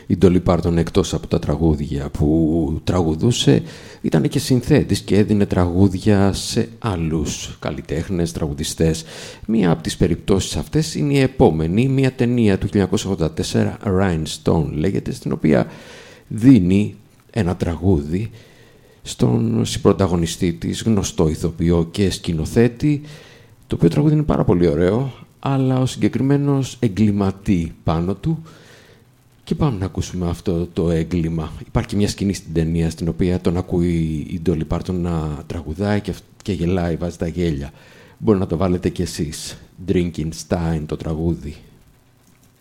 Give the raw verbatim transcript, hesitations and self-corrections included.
Η Dolly Parton, εκτός από τα τραγούδια που τραγουδούσε, ήταν και συνθέτης και έδινε τραγούδια σε άλλους καλλιτέχνες, τραγουδιστές. Μία από τις περιπτώσεις αυτές είναι η επόμενη, μία ταινία του χίλια εννιακόσια ογδόντα τέσσερα, Rhinestone λέγεται, στην οποία δίνει ένα τραγούδι στον συμπροταγωνιστή της, γνωστό ηθοποιό και σκηνοθέτη, το οποίο τραγούδι είναι πάρα πολύ ωραίο, αλλά ο συγκεκριμένος εγκληματεί πάνω του. Και πάμε να ακούσουμε αυτό το έγκλημα. Υπάρχει μια σκηνή στην ταινία στην οποία τον ακούει η Dolly Parton να τραγουδάει και, και γελάει, βάζει τα γέλια. Μπορεί να το βάλετε κι εσείς. Drinking Stein το τραγούδι.